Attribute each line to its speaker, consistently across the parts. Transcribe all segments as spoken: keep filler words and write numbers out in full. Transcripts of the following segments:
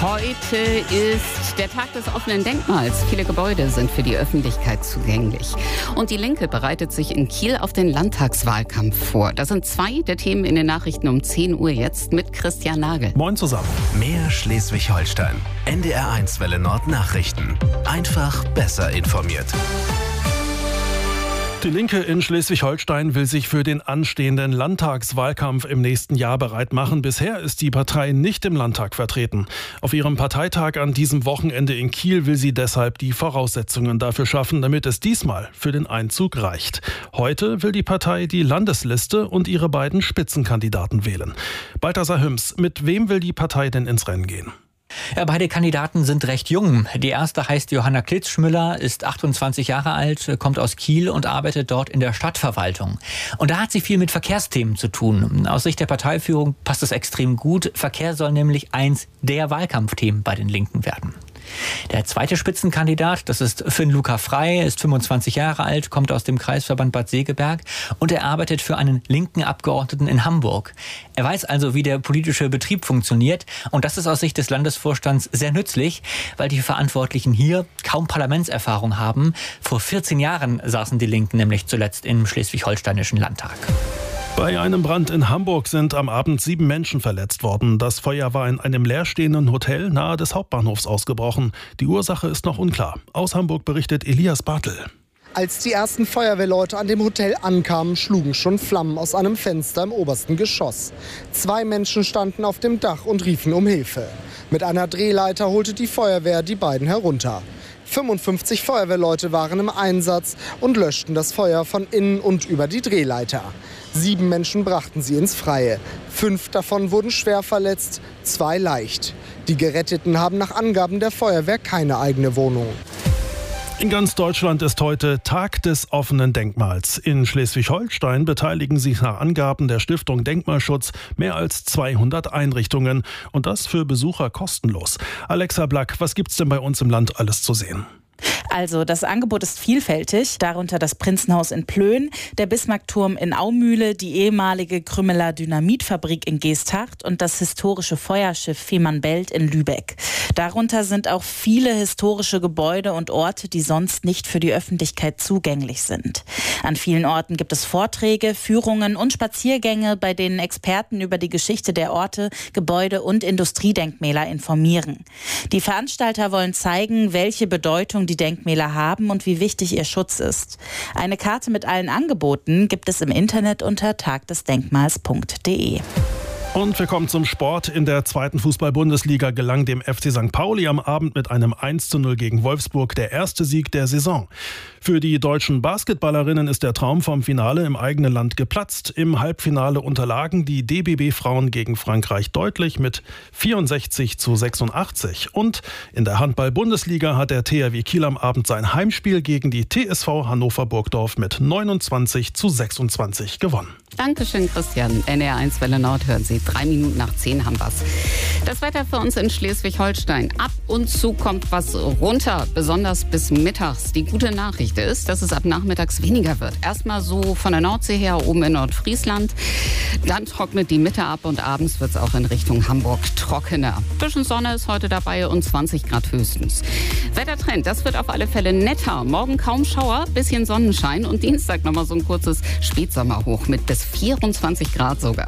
Speaker 1: Heute ist der Tag des offenen Denkmals. Viele Gebäude sind für die Öffentlichkeit zugänglich. Und die Linke bereitet sich in Kiel auf den Landtagswahlkampf vor. Das sind zwei der Themen in den Nachrichten um zehn Uhr jetzt mit Christian Nagel.
Speaker 2: Moin zusammen.
Speaker 3: Mehr Schleswig-Holstein. N D R eins Welle Nord Nachrichten. Einfach besser informiert.
Speaker 2: Die Linke in Schleswig-Holstein will sich für den anstehenden Landtagswahlkampf im nächsten Jahr bereit machen. Bisher ist die Partei nicht im Landtag vertreten. Auf ihrem Parteitag an diesem Wochenende in Kiel will sie deshalb die Voraussetzungen dafür schaffen, damit es diesmal für den Einzug reicht. Heute will die Partei die Landesliste und ihre beiden Spitzenkandidaten wählen. Balthasar Hüms, mit wem will die Partei denn ins Rennen gehen?
Speaker 4: Ja, beide Kandidaten sind recht jung. Die erste heißt Johanna Klitzschmüller, ist achtundzwanzig Jahre alt, kommt aus Kiel und arbeitet dort in der Stadtverwaltung. Und da hat sie viel mit Verkehrsthemen zu tun. Aus Sicht der Parteiführung passt es extrem gut. Verkehr soll nämlich eins der Wahlkampfthemen bei den Linken werden. Der zweite Spitzenkandidat, das ist Finn-Luca Frey, ist fünfundzwanzig Jahre alt, kommt aus dem Kreisverband Bad Segeberg und er arbeitet für einen linken Abgeordneten in Hamburg. Er weiß also, wie der politische Betrieb funktioniert und das ist aus Sicht des Landesvorstands sehr nützlich, weil die Verantwortlichen hier kaum Parlamentserfahrung haben. Vor vierzehn Jahren saßen die Linken nämlich zuletzt im schleswig-holsteinischen Landtag.
Speaker 2: Bei einem Brand in Hamburg sind am Abend sieben Menschen verletzt worden. Das Feuer war in einem leerstehenden Hotel nahe des Hauptbahnhofs ausgebrochen. Die Ursache ist noch unklar. Aus Hamburg berichtet Elias Bartel.
Speaker 5: Als die ersten Feuerwehrleute an dem Hotel ankamen, schlugen schon Flammen aus einem Fenster im obersten Geschoss. Zwei Menschen standen auf dem Dach und riefen um Hilfe. Mit einer Drehleiter holte die Feuerwehr die beiden herunter. fünfundfünfzig Feuerwehrleute waren im Einsatz und löschten das Feuer von innen und über die Drehleiter. Sieben Menschen brachten sie ins Freie. Fünf davon wurden schwer verletzt, zwei leicht. Die Geretteten haben nach Angaben der Feuerwehr keine eigene Wohnung.
Speaker 2: In ganz Deutschland ist heute Tag des offenen Denkmals. In Schleswig-Holstein beteiligen sich nach Angaben der Stiftung Denkmalschutz mehr als zweihundert Einrichtungen. Und das für Besucher kostenlos. Alexa Black, was gibt's denn bei uns im Land alles zu sehen?
Speaker 6: Also das Angebot ist vielfältig, darunter das Prinzenhaus in Plön, der Bismarckturm in Aumühle, die ehemalige Krümmeler Dynamitfabrik in Geesthacht und das historische Feuerschiff Fehmarnbelt in Lübeck. Darunter sind auch viele historische Gebäude und Orte, die sonst nicht für die Öffentlichkeit zugänglich sind. An vielen Orten gibt es Vorträge, Führungen und Spaziergänge, bei denen Experten über die Geschichte der Orte, Gebäude und Industriedenkmäler informieren. Die Veranstalter wollen zeigen, welche Bedeutung die Denkmäler haben und wie wichtig ihr Schutz ist. Eine Karte mit allen Angeboten gibt es im Internet unter tagdesdenkmals punkt de.
Speaker 2: Und wir kommen zum Sport. In der zweiten Fußball-Bundesliga gelang dem F C Sankt Pauli am Abend mit einem eins zu null gegen Wolfsburg der erste Sieg der Saison. Für die deutschen Basketballerinnen ist der Traum vom Finale im eigenen Land geplatzt. Im Halbfinale unterlagen die D B B-Frauen gegen Frankreich deutlich mit vierundsechzig zu sechsundachtzig. Und in der Handball-Bundesliga hat der T H W Kiel am Abend sein Heimspiel gegen die T S V Hannover-Burgdorf mit neunundzwanzig zu sechsundzwanzig gewonnen.
Speaker 1: Dankeschön, Christian. N D R eins Welle Nord hören Sie. Drei Minuten nach zehn haben wir's. Das Wetter für uns in Schleswig-Holstein. Ab und zu kommt was runter, besonders bis mittags. Die gute Nachricht ist, dass es ab nachmittags weniger wird. Erstmal so von der Nordsee her oben in Nordfriesland. Dann trocknet die Mitte ab und abends wird es auch in Richtung Hamburg trockener. Bisschen Sonne ist heute dabei und zwanzig Grad höchstens. Wettertrend, das wird auf alle Fälle netter. Morgen kaum Schauer, bisschen Sonnenschein und Dienstag nochmal so ein kurzes Spätsommerhoch mit bis vierundzwanzig Grad sogar.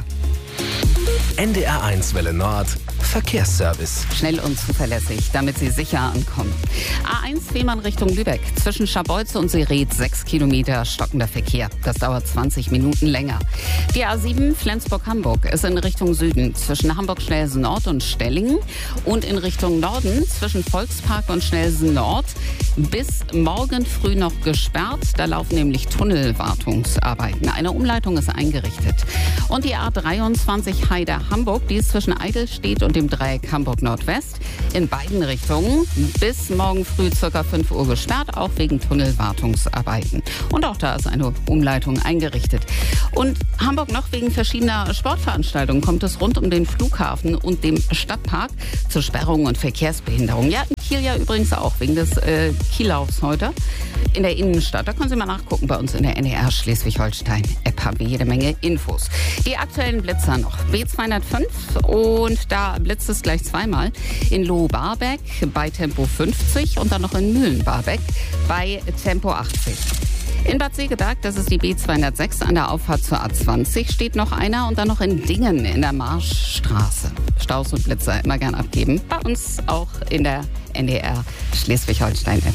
Speaker 3: N D R eins Welle Nord Verkehrsservice.
Speaker 1: Schnell und zuverlässig, damit Sie sicher ankommen. A eins Fehmarn Richtung Lübeck. Zwischen Scharbeutze und Sereet sechs Kilometer stockender Verkehr. Das dauert zwanzig Minuten länger. Die A sieben Flensburg-Hamburg ist in Richtung Süden. Zwischen Hamburg-Schnelsen-Nord und Stellingen. Und in Richtung Norden zwischen Volkspark und Schnelsen-Nord bis morgen früh noch gesperrt. Da laufen nämlich Tunnelwartungsarbeiten. Eine Umleitung ist eingerichtet. Und die A dreiundzwanzig Heide-Hamburg, die ist zwischen Eidelstedt und dem Dreieck Hamburg-Nordwest in beiden Richtungen bis morgen früh ca. fünf Uhr gesperrt, auch wegen Tunnelwartungsarbeiten. Und auch da ist eine Umleitung eingerichtet. Und Hamburg noch wegen verschiedener Sportveranstaltungen kommt es rund um den Flughafen und dem Stadtpark zu Sperrungen und Verkehrsbehinderungen. Ja, in Kiel ja übrigens auch, wegen des äh, Kiellaufs heute in der Innenstadt. Da können Sie mal nachgucken bei uns in der N D R Schleswig-Holstein-App haben wir jede Menge Infos. Die aktuellen Blitzer noch. B zweihundertfünf und da blitzt blitzt es gleich zweimal. In Loh-Barbeck bei Tempo fünfzig und dann noch in Mühlen-Barbeck bei Tempo achtzig. In Bad Segeberg, das ist die B zweihundertsechs an der Auffahrt zur A zwanzig, steht noch einer und dann noch in Dingen in der Marschstraße. Staus und Blitzer immer gern abgeben. Bei uns auch in der N D R Schleswig-Holstein-App.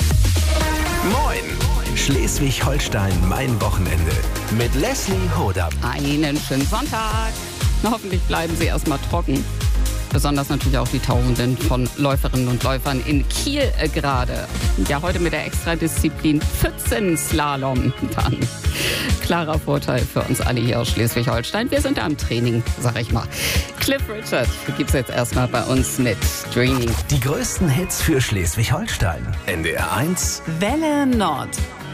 Speaker 3: Moin! Schleswig-Holstein, mein Wochenende. Mit Leslie Hodam.
Speaker 1: Einen schönen Sonntag. Hoffentlich bleiben Sie erstmal trocken. Besonders natürlich auch die Tausenden von Läuferinnen und Läufern in Kiel äh, gerade. Ja, heute mit der Extradisziplin Pfützenslalom. Dann klarer Vorteil für uns alle hier aus Schleswig-Holstein. Wir sind da im Training, sag ich mal. Cliff Richard gibt's jetzt erstmal bei uns mit Dreaming.
Speaker 3: Die größten Hits für Schleswig-Holstein. N D R eins.
Speaker 1: Welle Nord.